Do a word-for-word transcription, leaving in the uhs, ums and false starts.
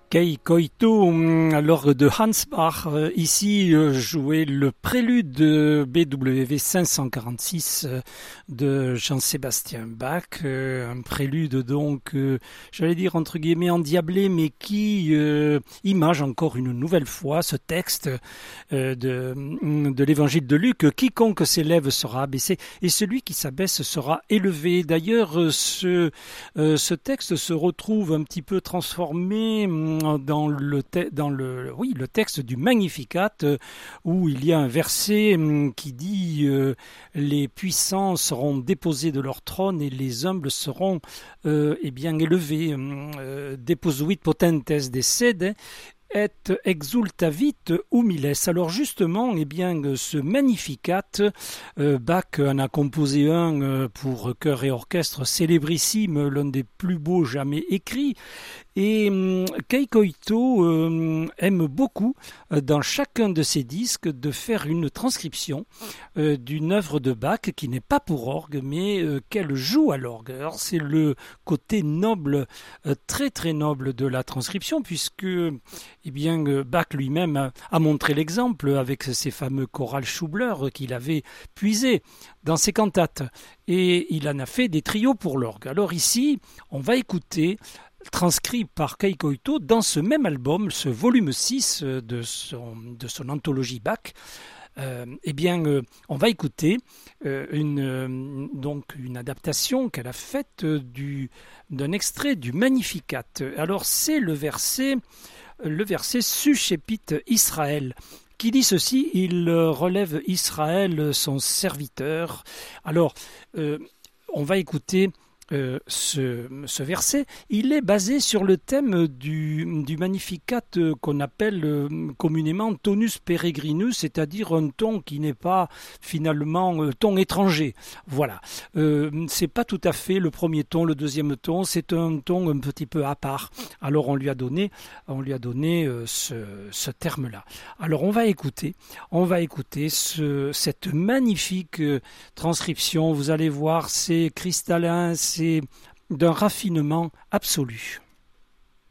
Kei Koito, l'orgue de Hans Bach, ici jouait le prélude de B W V cinq cent quarante-six de Jean-Sébastien Bach, un prélude donc, j'allais dire entre guillemets endiablé, mais qui euh, image encore une nouvelle fois ce texte euh, de, de l'évangile de Luc: quiconque s'élève sera abaissé et celui qui s'abaisse sera élevé. D'ailleurs, ce, euh, ce texte se retrouve un petit peu transformé dans le, te- dans le, oui, le texte du Magnificat, euh, où il y a un verset hum, qui dit euh, les puissants seront déposés de leur trône et les humbles seront euh, eh bien élevés. Euh, Deposuit potentes descede et exultavit humiles. Alors justement, eh bien, ce Magnificat, euh, Bach en a composé un euh, pour chœur et orchestre célébrissime, l'un des plus beaux jamais écrits. Et hum, Kei Koito euh, aime beaucoup, euh, dans chacun de ses disques, de faire une transcription euh, d'une œuvre de Bach qui n'est pas pour orgue, mais euh, qu'elle joue à l'orgue. Alors c'est le côté noble, euh, très très noble de la transcription, puisque eh bien, euh, Bach lui-même a, a montré l'exemple avec ces fameux chorales Schubler qu'il avait puisés dans ses cantates. Et il en a fait des trios pour l'orgue. Alors ici, on va écouter, transcrit par Kei Koito dans ce même album, ce volume six de son, de son anthologie Bach. Euh, eh bien, euh, on va écouter euh, une, euh, donc une adaptation qu'elle a faite du, d'un extrait du Magnificat. Alors, c'est le verset, le verset Sushépit Israël, qui dit ceci: il relève Israël, son serviteur. Alors, euh, on va écouter Euh, ce, ce verset. Il est basé sur le thème du, du Magnificat euh, qu'on appelle euh, communément tonus peregrinus, c'est-à-dire un ton qui n'est pas finalement euh, ton étranger. Voilà. Euh, c'est pas tout à fait le premier ton, le deuxième ton, c'est un ton un petit peu à part. Alors on lui a donné, on lui a donné euh, ce, ce terme-là. Alors on va écouter, on va écouter ce, cette magnifique euh, transcription. Vous allez voir, c'est cristallin, c'est d'un raffinement absolu.